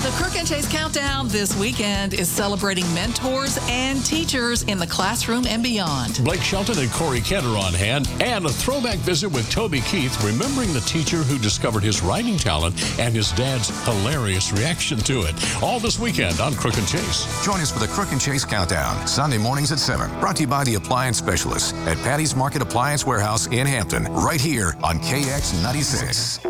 The Crook and Chase Countdown this weekend is celebrating mentors and teachers in the classroom and beyond. Blake Shelton and Corey Kent are on hand, and a throwback visit with Toby Keith, remembering the teacher who discovered his writing talent and his dad's hilarious reaction to it. All this weekend on Crook and Chase. Join us for the Crook and Chase Countdown, Sunday mornings at 7. Brought to you by the Appliance Specialists at Patty's Market Appliance Warehouse in Hampton, right here on KX96.